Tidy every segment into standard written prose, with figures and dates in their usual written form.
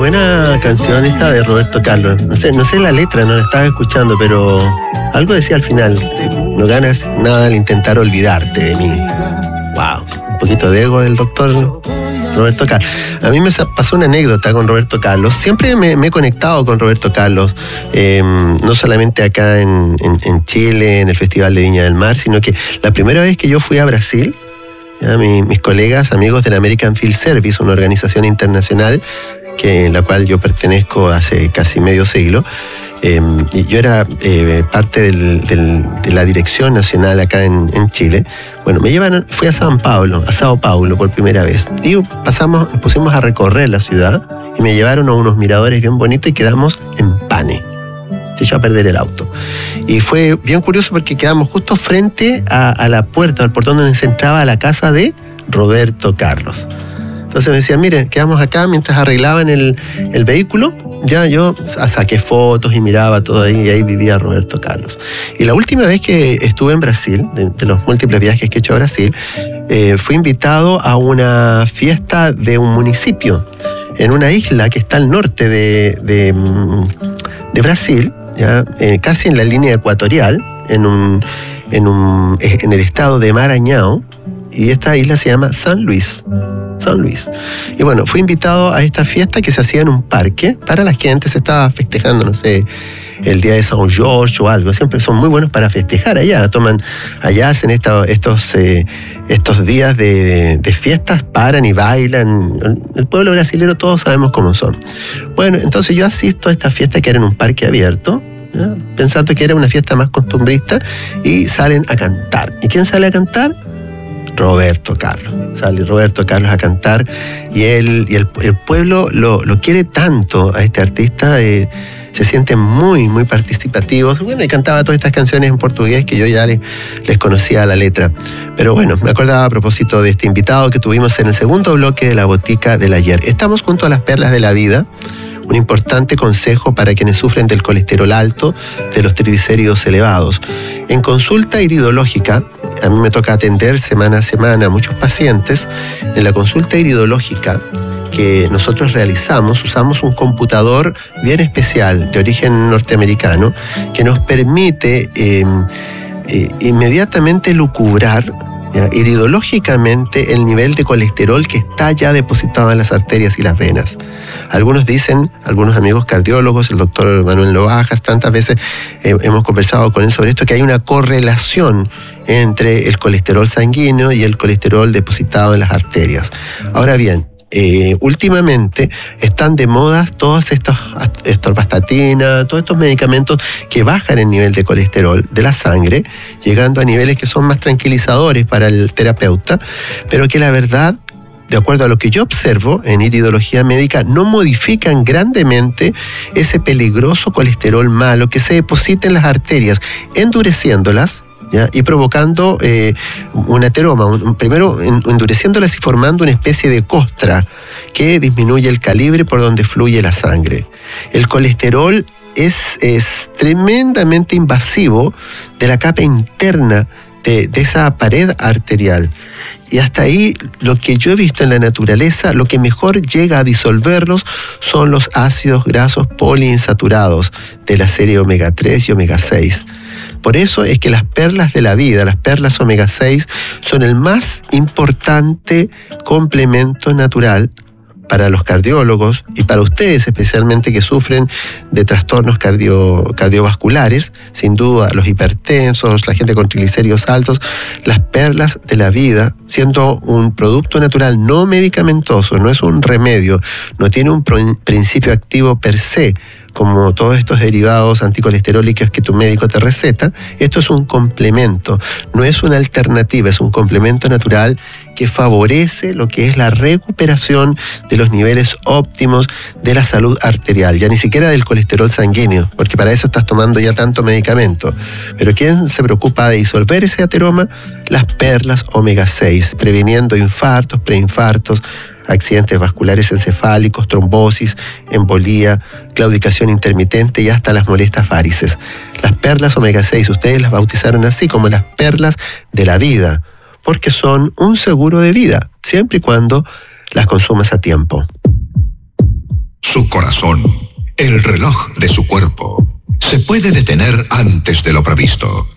buena canción esta de Roberto Carlos. No sé la letra, no la estaba escuchando, pero algo decía al final: no ganas nada al intentar olvidarte de mí. Wow, un poquito de ego del doctor Roberto Carlos. A mí me pasó una anécdota con Roberto Carlos. Siempre me he conectado con Roberto Carlos, no solamente acá en Chile, en el Festival de Viña del Mar, sino que la primera vez que yo fui a Brasil, ya, mis colegas, amigos del American Field Service, una organización internacional en la cual yo pertenezco hace casi medio siglo, y yo era parte de la dirección nacional acá en Chile. Bueno, fui a Sao Paulo por primera vez, y pusimos a recorrer la ciudad, y me llevaron a unos miradores bien bonitos y quedamos en Pane. Se echó a perder el auto. Y fue bien curioso porque quedamos justo frente a la puerta, al portón donde se entraba a la casa de Roberto Carlos. Entonces me decían, miren, quedamos acá mientras arreglaban el vehículo. Ya yo saqué fotos y miraba todo ahí, y ahí vivía Roberto Carlos. Y la última vez que estuve en Brasil, de los múltiples viajes que he hecho a Brasil, fui invitado a una fiesta de un municipio en una isla que está al norte de Brasil, ya, casi en la línea ecuatorial, en el estado de Maranhão, y esta isla se llama San Luis. Y bueno, fui invitado a esta fiesta que se hacía en un parque. Para la gente se estaba festejando, no sé, el día de San Jorge o algo. Siempre son muy buenos para festejar allá. Hacen estos días de fiestas, paran y bailan. El pueblo brasileño todos sabemos cómo son. Bueno, entonces yo asisto a esta fiesta que era en un parque abierto, ¿ya? Pensando que era una fiesta más costumbrista, y salen a cantar. ¿Y quién sale a cantar? Roberto Carlos. Sale Roberto Carlos a cantar, y el pueblo lo quiere tanto a este artista, se sienten muy, muy participativos. Bueno, y cantaba todas estas canciones en portugués que yo ya les conocía la letra. Pero bueno, me acordaba a propósito de este invitado que tuvimos en el segundo bloque de La Botica del Ayer. Estamos junto a las perlas de la vida, un importante consejo para quienes sufren del colesterol alto, de los triglicéridos elevados. En consulta iridológica, a mí me toca atender semana a semana a muchos pacientes. En la consulta iridológica que nosotros realizamos, usamos un computador bien especial de origen norteamericano que nos permite inmediatamente lucubrar, ¿ya?, iridológicamente el nivel de colesterol que está ya depositado en las arterias y las venas. Algunos amigos cardiólogos, el doctor Manuel Lobajas, tantas veces hemos conversado con él sobre esto, que hay una correlación entre el colesterol sanguíneo y el colesterol depositado en las arterias. Ahora bien, últimamente están de moda todas estas atorvastatina, todos estos medicamentos que bajan el nivel de colesterol de la sangre, llegando a niveles que son más tranquilizadores para el terapeuta, pero que la verdad, de acuerdo a lo que yo observo en iridología médica, no modifican grandemente ese peligroso colesterol malo que se deposita en las arterias, endureciéndolas, ¿ya?, y provocando un ateroma, primero endureciéndolas y formando una especie de costra que disminuye el calibre por donde fluye la sangre. El colesterol es tremendamente invasivo de la capa interna de esa pared arterial. Y hasta ahí, lo que yo he visto en la naturaleza, lo que mejor llega a disolverlos son los ácidos grasos poliinsaturados de la serie omega 3 y omega 6. Por eso es que las perlas de la vida, las perlas omega 6, son el más importante complemento natural para los cardiólogos y para ustedes especialmente que sufren de trastornos cardiovasculares, sin duda los hipertensos, la gente con triglicéridos altos. Las perlas de la vida, siendo un producto natural no medicamentoso, no es un remedio, no tiene un principio activo per se, como todos estos derivados anticolesterólicos que tu médico te receta. Esto es un complemento, no es una alternativa, es un complemento natural que favorece lo que es la recuperación de los niveles óptimos de la salud arterial, ya ni siquiera del colesterol sanguíneo, porque para eso estás tomando ya tanto medicamento. Pero ¿quién se preocupa de disolver ese ateroma? Las perlas omega 6, previniendo infartos, preinfartos, accidentes vasculares encefálicos, trombosis, embolía, claudicación intermitente y hasta las molestas varices. Las perlas omega 6, ustedes las bautizaron así, como las perlas de la vida, porque son un seguro de vida, siempre y cuando las consumas a tiempo. su corazón, el reloj de su cuerpo, se puede detener antes de lo previsto.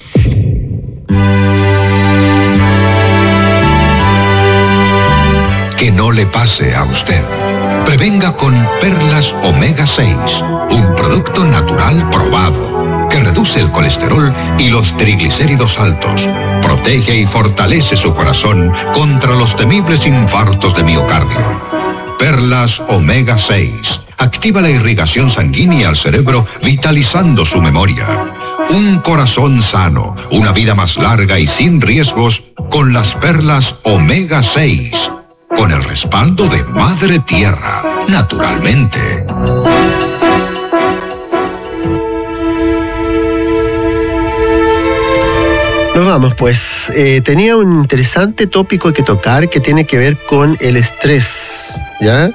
Que no le pase a usted. Prevenga con Perlas Omega 6, un producto natural probado que reduce el colesterol y los triglicéridos altos, protege y fortalece su corazón contra los temibles infartos de miocardio. Perlas Omega 6 activa la irrigación sanguínea al cerebro, vitalizando su memoria. Un corazón sano, una vida más larga y sin riesgos con las Perlas Omega 6. Con el respaldo de Madre Tierra, naturalmente. Nos vamos pues. Tenía un interesante tópico que tocar que tiene que ver con el estrés, ¿ya?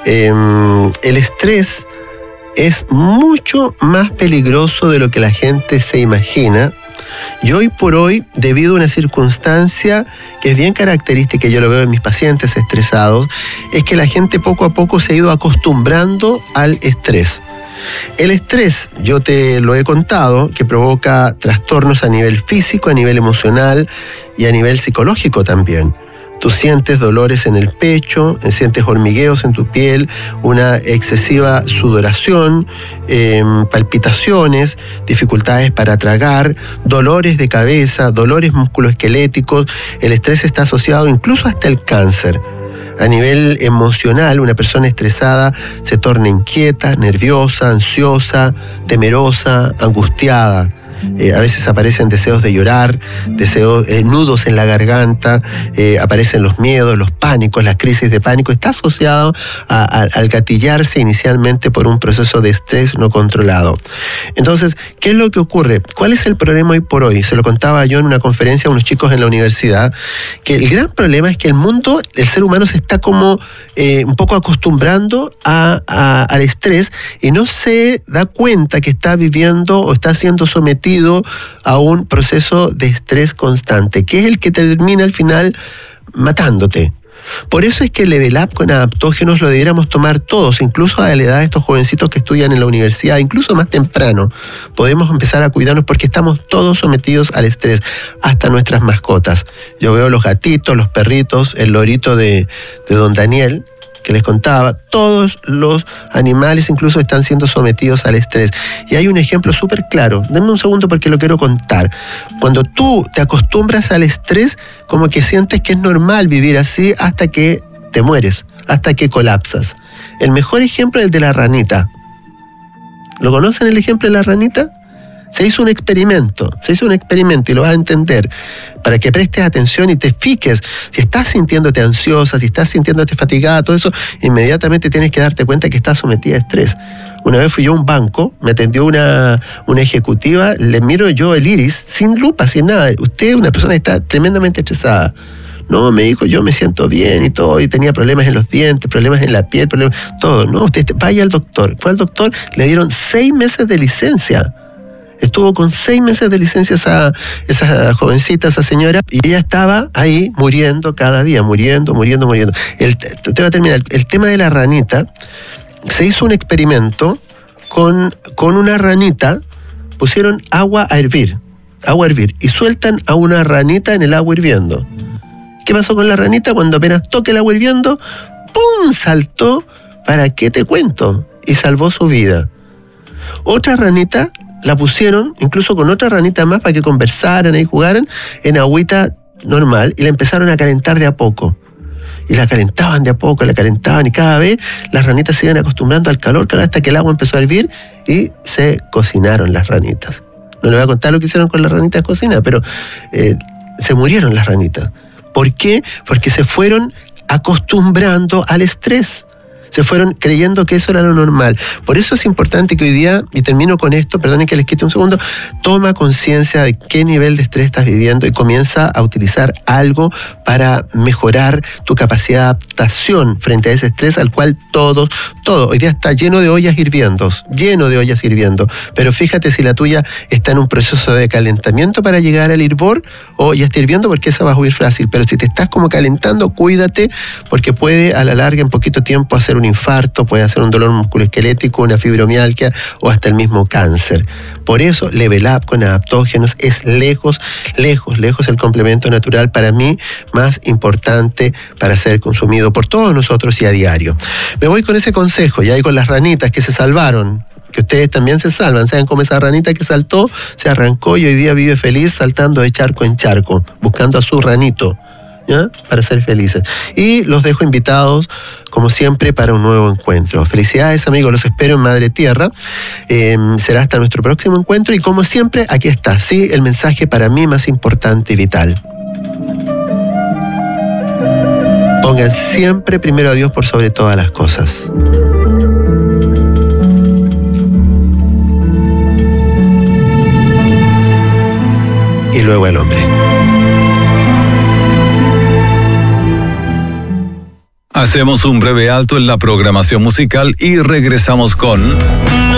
El estrés es mucho más peligroso de lo que la gente se imagina. Y hoy por hoy, debido a una circunstancia que es bien característica, y yo lo veo en mis pacientes estresados, es que la gente poco a poco se ha ido acostumbrando al estrés. El estrés, yo te lo he contado, que provoca trastornos a nivel físico, a nivel emocional y a nivel psicológico también. Tú sientes dolores en el pecho, sientes hormigueos en tu piel, una excesiva sudoración, palpitaciones, dificultades para tragar, dolores de cabeza, dolores musculoesqueléticos. El estrés está asociado incluso hasta el cáncer. A nivel emocional, una persona estresada se torna inquieta, nerviosa, ansiosa, temerosa, angustiada. A veces aparecen deseos de llorar, nudos en la garganta, aparecen los miedos, los pánicos, las crisis de pánico. Está asociado al gatillarse inicialmente por un proceso de estrés no controlado. Entonces, ¿qué es lo que ocurre? ¿Cuál es el problema hoy por hoy? Se lo contaba yo en una conferencia a unos chicos en la universidad, que el gran problema es que el ser humano se está como un poco acostumbrando al estrés y no se da cuenta que está viviendo o está siendo sometido a un proceso de estrés constante, que es el que termina al final matándote. Por eso es que el Level Up con adaptógenos lo debiéramos tomar todos, incluso a la edad de estos jovencitos que estudian en la universidad, incluso más temprano. Podemos empezar a cuidarnos porque estamos todos sometidos al estrés, hasta nuestras mascotas. Yo veo los gatitos, los perritos, el lorito de don Daniel, que les contaba, todos los animales incluso están siendo sometidos al estrés. Y hay un ejemplo súper claro. Denme un segundo porque lo quiero contar. Cuando tú te acostumbras al estrés, como que sientes que es normal vivir así hasta que te mueres, hasta que colapsas. El mejor ejemplo es el de la ranita. ¿Lo conocen el ejemplo de la ranita? Se hizo un experimento y lo vas a entender para que prestes atención y te fijes. Si estás sintiéndote ansiosa, si estás sintiéndote fatigada, todo eso, inmediatamente tienes que darte cuenta que estás sometida a estrés. Una vez fui yo a un banco, me atendió una ejecutiva, le miro yo el iris, sin lupa, sin nada. Usted es una persona que está tremendamente estresada. No, me dijo, yo me siento bien y todo, y tenía problemas en los dientes, problemas en la piel, todo. No, usted vaya al doctor. Fue al doctor, le dieron 6 meses de licencia. Estuvo con 6 meses de licencia esa jovencita, esa señora, y ella estaba ahí muriendo cada día, muriendo. Te va a terminar. El tema de la ranita, se hizo un experimento con una ranita, pusieron agua a hervir, y sueltan a una ranita en el agua hirviendo. ¿Qué pasó con la ranita? Cuando apenas toque el agua hirviendo, ¡pum!, saltó. ¿Para qué te cuento? Y salvó su vida. Otra ranita la pusieron, incluso con otra ranita más, para que conversaran y jugaran en agüita normal, y la empezaron a calentar de a poco. Y la calentaban de a poco, y cada vez las ranitas se iban acostumbrando al calor, hasta que el agua empezó a hervir y se cocinaron las ranitas. No les voy a contar lo que hicieron con las ranitas cocinadas, pero se murieron las ranitas. ¿Por qué? Porque se fueron acostumbrando al estrés. Se fueron creyendo que eso era lo normal. Por eso es importante que hoy día, y termino con esto, perdonen que les quite un segundo, toma conciencia de qué nivel de estrés estás viviendo y comienza a utilizar algo para mejorar tu capacidad de adaptación frente a ese estrés al cual todo hoy día está lleno de ollas hirviendo, pero fíjate si la tuya está en un proceso de calentamiento para llegar al hervor, o ya está hirviendo, porque esa va a huir fácil. Pero si te estás como calentando, cuídate, porque puede a la larga, en poquito tiempo, hacer un infarto, puede hacer un dolor musculoesquelético, una fibromialgia o hasta el mismo cáncer. Por eso Level Up con adaptógenos es lejos el complemento natural para mí más importante para ser consumido por todos nosotros y a diario. Me voy con ese consejo, ya y con las ranitas que se salvaron, que ustedes también se salvan, sean como esa ranita que saltó, se arrancó y hoy día vive feliz saltando de charco en charco, buscando a su ranito, ¿ya? Para ser felices. Y los dejo invitados, como siempre, para un nuevo encuentro. Felicidades, amigos, los espero en Madre Tierra. Será hasta nuestro próximo encuentro y como siempre, aquí está, sí, el mensaje para mí más importante y vital. Pongan siempre primero a Dios por sobre todas las cosas. Y luego al hombre. Hacemos un breve alto en la programación musical y regresamos con